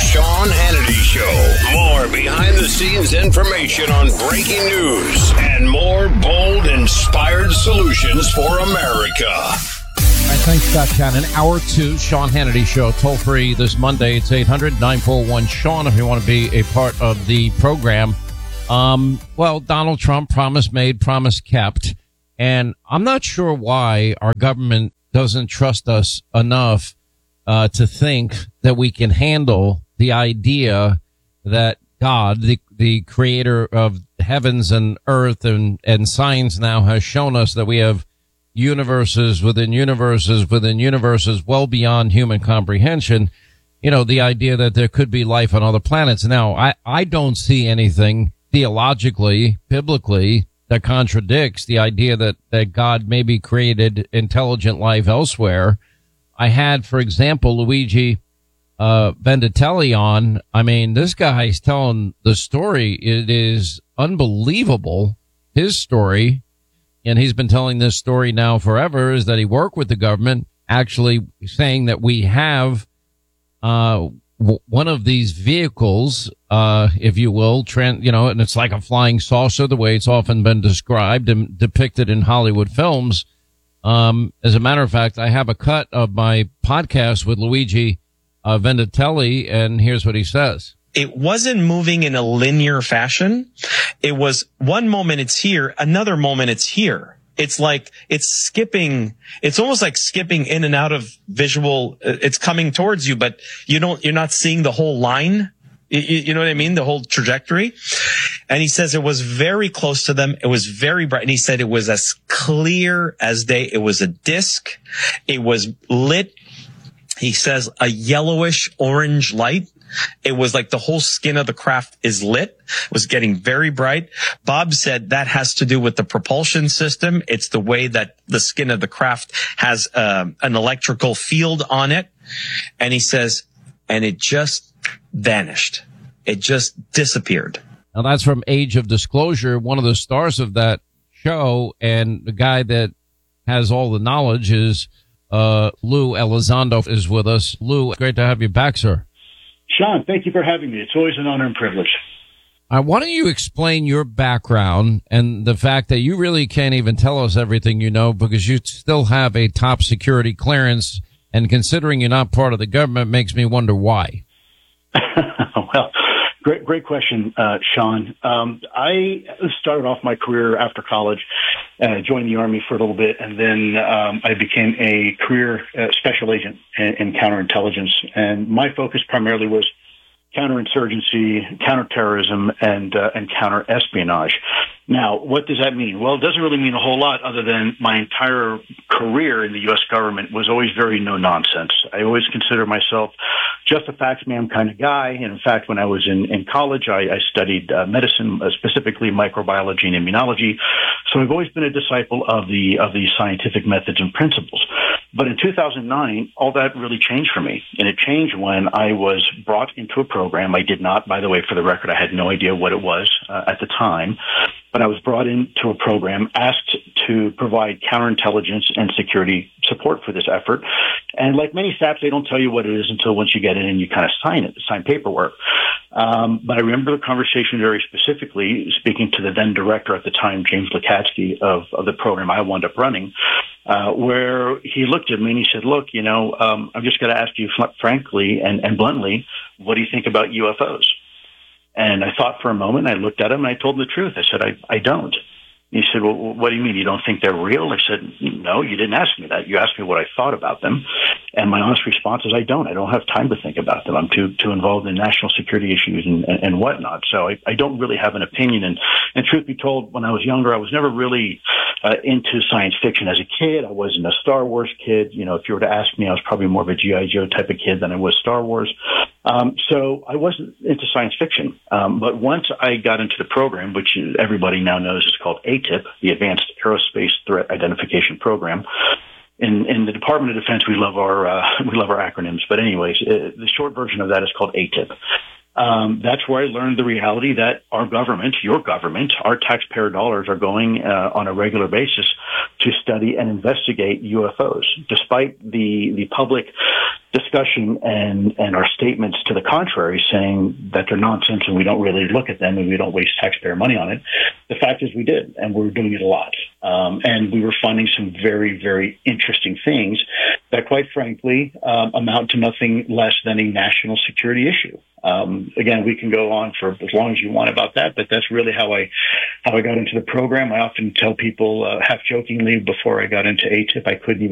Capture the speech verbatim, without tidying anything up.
Sean Hannity Show. More behind-the-scenes information on breaking news and more bold, inspired solutions for America. All right, thanks, Scott Shannon. Hour two, Sean Hannity Show. Toll free this Monday. It's eight hundred, nine four one, Sean if you want to be a part of the program. Um, well, Donald Trump, promise made, promise kept. And I'm not sure why our government doesn't trust us enough uh, to think that we can handle the idea that God, the, the creator of heavens and earth and, and science now has shown us that we have universes within universes within universes well beyond human comprehension. You know, the idea that there could be life on other planets. Now, I, I don't see anything theologically, biblically, that contradicts the idea that, that God maybe created intelligent life elsewhere. I had, for example, Luigi uh, Venditelli on. I mean, this guy's telling the story. It is unbelievable, his story. And he's been telling this story now forever, is that he worked with the government, actually saying that we have uh w- one of these vehicles, uh if you will, trans, you know, and it's like a flying saucer, the way it's often been described and depicted in Hollywood films. Um as a matter of fact, I have a cut of my podcast with Luigi uh, Venditelli, and here's what he says. It wasn't moving in a linear fashion. It was one moment it's here, another moment it's here. It's like, it's skipping, it's almost like skipping in and out of visual. It's coming towards you, but you don't, you're not seeing the whole line. You, you know what I mean? The whole trajectory. And he says it was very close to them. It was very bright. And he said it was as clear as day. It was a disc. It was lit. He says a yellowish orange light. It was like the whole skin of the craft is lit. It was getting very bright. Bob said that has to do with the propulsion system. It's the way that the skin of the craft has um, an electrical field on it. And he says, and it just vanished. It just disappeared. Now, that's from Age of Disclosure, one of the stars of that show. And the guy that has all the knowledge is uh Lou Elizondo is with us. Lou, great to have you back, sir. Sean, thank you for having me. It's always an honor and privilege. Uh, why don't you explain your background and the fact that you really can't even tell us everything you know because you still have a top security clearance, and considering you're not part of the government makes me wonder why. Well, great, great question, uh, Sean. Um, I started off my career after college, uh, joined the Army for a little bit, and then um, I became a career uh, special agent in, in counterintelligence. And my focus primarily was counterinsurgency, counterterrorism, and uh, and counterespionage. Now, what does that mean? Well, it doesn't really mean a whole lot other than my entire career in the U S government was always very no-nonsense. I always consider myself just a facts man kind of guy. And in fact, when I was in, in college, I, I studied uh, medicine, uh, specifically microbiology and immunology. So I've always been a disciple of the of the scientific methods and principles. But in two thousand nine, all that really changed for me. And it changed when I was brought into a program. I did not, by the way, for the record, I had no idea what it was uh, at the time. But I was brought into a program asked to provide counterintelligence and security support for this effort. And like many S A Ps, they don't tell you what it is until once you get in and you kind of sign it, sign paperwork. Um, but I remember the conversation very specifically, speaking to the then director at the time, James Lukatsky, of, of the program I wound up running, uh, where he looked at me and he said, look, you know, um, I'm just going to ask you fl- frankly and, and bluntly, what do you think about U F Os? And I thought for a moment, I looked at him and I told him the truth. I said, I, I don't. He said, well, what do you mean? You don't think they're real? I said, no, you didn't ask me that. You asked me what I thought about them. And my honest response is I don't. I don't have time to think about them. I'm too too involved in national security issues and, and, and whatnot. So I, I don't really have an opinion. And, and truth be told, when I was younger, I was never really uh, into science fiction as a kid. I wasn't a Star Wars kid. You know, if you were to ask me, I was probably more of a G I. Joe type of kid than I was Star Wars. Um, so I wasn't into science fiction. Um, but once I got into the program, which everybody now knows is called A T I P, the Advanced Aerospace Threat Identification Program. In, in the Department of Defense, we love our uh, we love our acronyms. But anyways, uh, the short version of that is called A T I P. Um, that's where I learned the reality that our government, your government, our taxpayer dollars are going uh, on a regular basis to study and investigate U F Os, despite the the public discussion and, and our statements to the contrary, saying that they're nonsense and we don't really look at them and we don't waste taxpayer money on it. The fact is we did, and we're doing it a lot. Um, and we were finding some very, very interesting things that, quite frankly, um, amount to nothing less than a national security issue. Um, again, we can go on for as long as you want about that, but that's really how I how I got into the program. I often tell people, uh, half jokingly, before I got into A T I P, I couldn't even